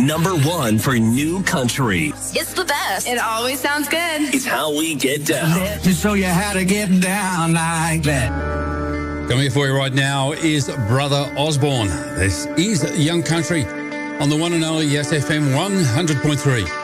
#1 for new country. It's the best. It always sounds good. It's how we get down. Let me show you how to get down like that. Coming here for you right now is Brother Osborne. This is Young Country on the one and only Yes FM 100.3.